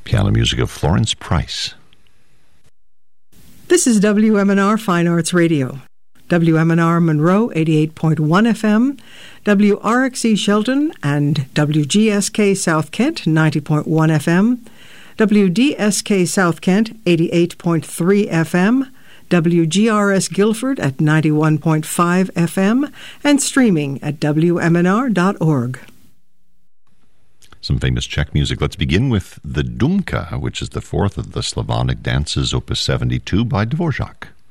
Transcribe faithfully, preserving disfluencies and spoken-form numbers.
Piano music of Florence Price. This is W M N R Fine Arts Radio. W M N R Monroe, eighty-eight point one F M, W R X E Shelton and W G S K South Kent, ninety point one F M, W D S K South Kent, eighty-eight point three F M, W G R S Guilford at ninety-one point five F M, and streaming at W M N R dot org. Some famous Czech music. Let's begin with the Dumka, which is the fourth of the Slavonic dances, opus seventy-two by Dvorak.